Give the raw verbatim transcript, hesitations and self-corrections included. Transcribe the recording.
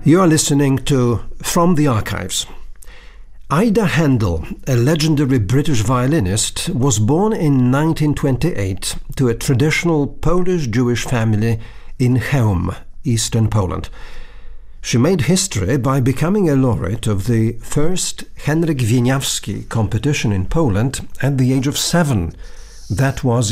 You are listening to From the Archives. Ida Handel, a legendary British violinist, was born in nineteen twenty-eight to a traditional Polish-Jewish family in Chełm, eastern Poland. She made history by becoming a laureate of the first Henryk Wieniawski competition in Poland at the age of seven. That was